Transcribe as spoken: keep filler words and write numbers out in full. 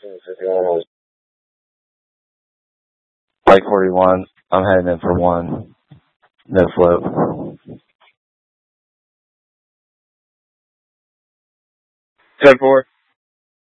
Like forty-one. I'm heading in for one. No float. ten four.